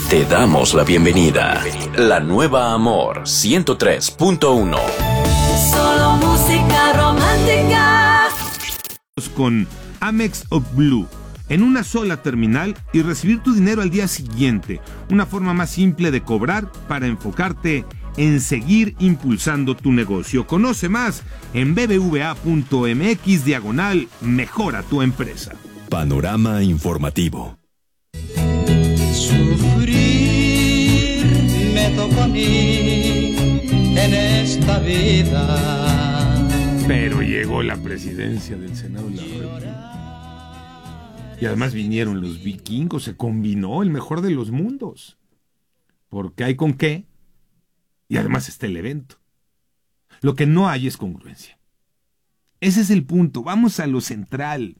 Te damos la bienvenida. La nueva Amor 103.1. Solo música romántica. Con Amex of Blue en una sola terminal y recibir tu dinero al día siguiente. Una forma más simple de cobrar para enfocarte en seguir impulsando tu negocio. Conoce más en bbva.mx/mejora tu empresa. Panorama informativo. Sufrir me tocó a mí en esta vida. Pero llegó la presidencia del Senado de la República. Y además vinieron los vikingos, se combinó el mejor de los mundos. Porque hay con qué, y además está el evento. Lo que no hay es congruencia. Ese es el punto, vamos a lo central.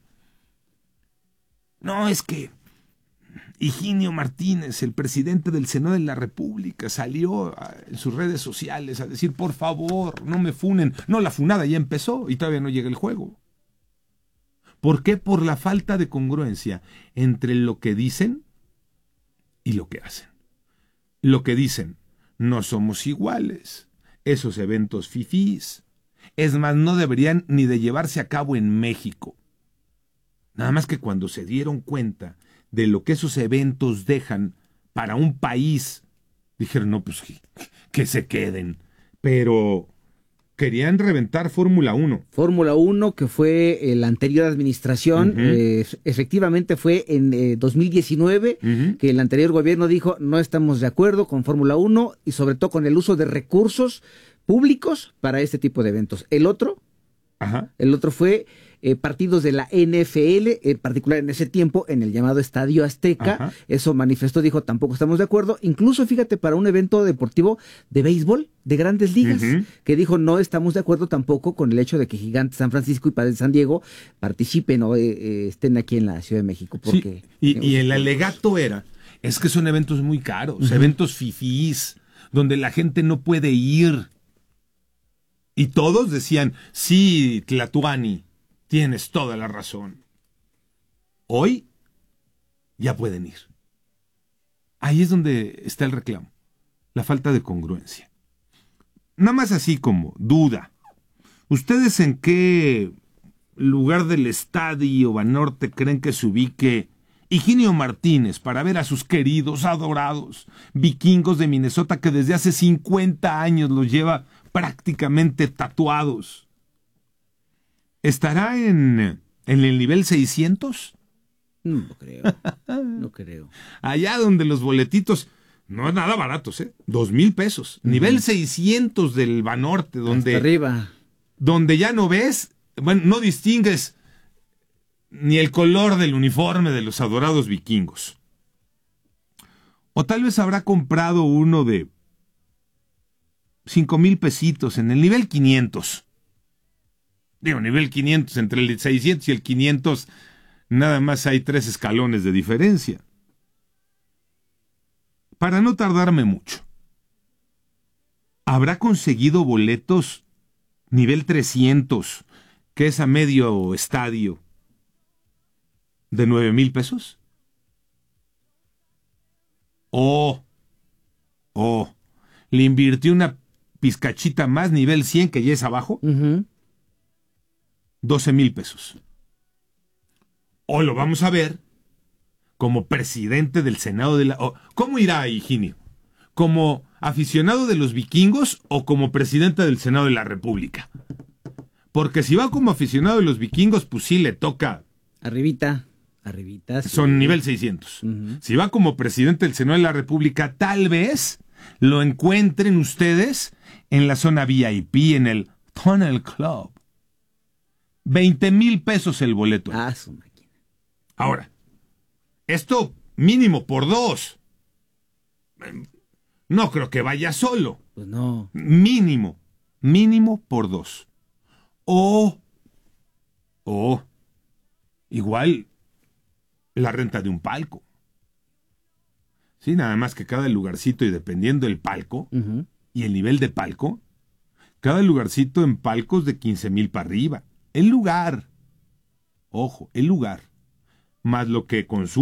No, es que Higinio Martínez, el presidente del Senado de la República, salió en sus redes sociales a decir, por favor, no me funen. No, la funada ya empezó y todavía no llega el juego. ¿Por qué? Por la falta de congruencia entre lo que dicen y lo que hacen. Lo que dicen, no somos iguales, esos eventos fifís. Es más, no deberían ni de llevarse a cabo en México. Nada más que cuando se dieron cuenta de lo que esos eventos dejan para un país, dijeron, no, pues que se queden. Pero querían reventar Fórmula 1. Fórmula 1, que fue la anterior administración, efectivamente fue en 2019, que el anterior gobierno dijo, no estamos de acuerdo con Fórmula 1 y sobre todo con el uso de recursos públicos para este tipo de eventos. El otro fue partidos de la NFL, en particular en ese tiempo, en el llamado Estadio Azteca. Eso manifestó, dijo, tampoco estamos de acuerdo. Incluso, fíjate, para un evento deportivo de béisbol, de Grandes Ligas, que dijo, no estamos de acuerdo tampoco con el hecho de que Gigantes San Francisco y Padres de San Diego participen o estén aquí en la Ciudad de México. Porque, sí, y el alegato es que son eventos muy caros, eventos fifís, donde la gente no puede ir. Y todos decían, sí, Tlatuani, tienes toda la razón. Hoy ya pueden ir. Ahí es donde está el reclamo, la falta de congruencia. Nada más así como duda. ¿Ustedes en qué lugar del estadio Banorte creen que se ubique Higinio Martínez para ver a sus queridos, adorados vikingos de Minnesota que desde hace 50 años los lleva prácticamente tatuados? ¿Estará en el nivel 600? No creo, no creo. Allá donde los boletitos, no es nada baratos, 2,000 pesos. Nivel 600 del Banorte, donde hasta arriba. Donde ya no ves, bueno, no distingues ni el color del uniforme de los adorados vikingos. O tal vez habrá comprado uno de 5,000 pesitos en el nivel 500. Digo, nivel 500, entre el 600 y el 500, nada más hay 3 escalones de diferencia. Para no tardarme mucho, ¿habrá conseguido boletos nivel 300, que es a medio estadio, de 9,000 pesos? Le invirtió una pizcachita más, nivel 100, que ya es abajo, 12,000 pesos. O lo vamos a ver como presidente del Senado de la... ¿Cómo irá Higinio? ¿Como aficionado de los vikingos o como presidente del Senado de la República? Porque si va como aficionado de los vikingos, pues sí le toca... Arribita, sí. Son nivel 600. Si va como presidente del Senado de la República, tal vez lo encuentren ustedes en la zona VIP, en el Tunnel Club. 20,000 pesos el boleto. Su máquina. Ahora, esto mínimo por 2. No creo que vaya solo. Pues no. Mínimo por 2. O igual la renta de un palco. Sí, nada más que cada lugarcito, y dependiendo del palco y el nivel de palco, cada lugarcito en palcos de 15,000 para arriba. El lugar, ojo, el lugar, más lo que consume